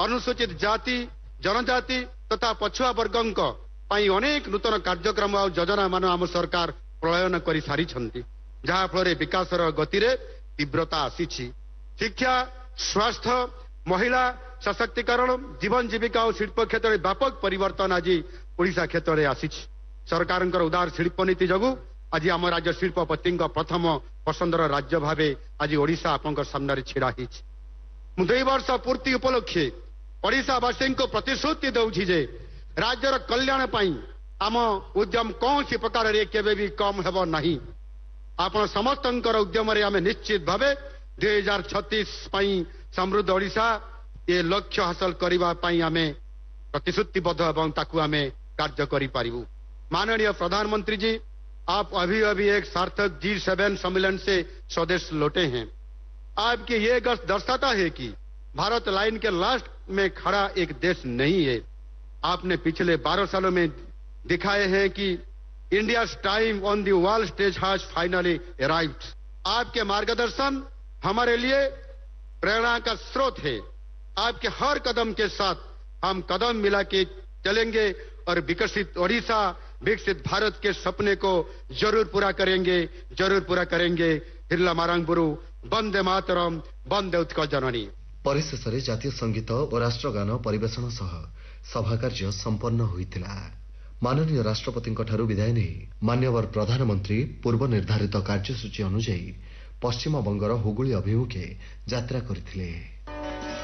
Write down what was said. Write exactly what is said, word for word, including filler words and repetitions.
अनुसूचित जाति जनजाति तथा पछुआ वर्गंक पाई अनेक नूतन कार्यक्रम और योजना मान आम सरकार प्रलयन कर सारी जहा फल विकासर गति रे तीव्रता आसी। शिक्षा स्वास्थ्य महिला सशक्तिकरण जीवन जीविका और शिल्प क्षेत्र में व्यापक परिवर्तन आज ओडिशा क्षेत्र में आसी। सरकार उदार शिल्प नीति जगू आज आम राज्य शिल्पपति प्रथम पसंदर राज्य भाव आज ओडिशा आपन सामने छिड़ा ही। दुई वर्ष पूर्ति उपलक्षे ओडिशावासी को प्रतिश्रुति दूची जे राज्यर कल्याण पाई आम उद्यम कौन सी प्रकार रे केबे भी कम हेब नहीं। आपण समस्तंकर उद्यम रे आमे निश्चित भावे दुई हजार छत्तीस समृद्ध ओडिशा ये लक्ष्य हासिल करबा पई आमे प्रतिश्रुतिबद्ध एवं ताकू आमे कार्य करि पारिबु। माननीय प्रधानमंत्री जी, आप अभी अभी एक सार्थक जी सेवन सम्मेलन से स्वदेश लौटे हैं। आपकी ये गश्त दर्शाता है कि भारत लाइन के लास्ट में खड़ा एक देश नहीं है। आपने पिछले बारह सालों में दिखाए हैं कि India time on the world stage has finally arrived. आपके मार्गदर्शन हमारे लिए प्रेरणा का स्रोत है। आपके हर कदम के साथ हम कदम मिला के चलेंगे और विकसित ओडिशा विकसित भारत के सपने को जरूर पूरा करेंगे जरूर पूरा करेंगे। हिल्ला मारांगबुरु वंदे मातरम वंदे उत्कल जननी। परिशेष जातीय संगीत और राष्ट्रगान परिवेषण सह सभा कार्य संपन्न होइतिला। माननीय राष्ट्रपति विदाय नहीं मान्यवर प्रधानमंत्री पूर्व निर्धारित कार्यसूची अनुଯାयी पश्चिम बंगर हुगुली अभिमुखे यात्रा करथिले।